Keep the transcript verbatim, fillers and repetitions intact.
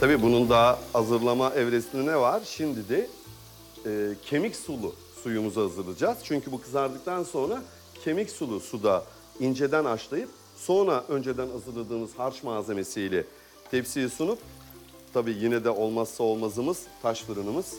Tabii bunun daha hazırlama evresinde ne var? Şimdi de e, kemik sulu suyumuzu hazırlayacağız. Çünkü bu kızardıktan sonra kemik sulu suda inceden haşlayıp sonra önceden hazırladığımız harç malzemesiyle tepsiye sunup tabii yine de olmazsa olmazımız taş fırınımız.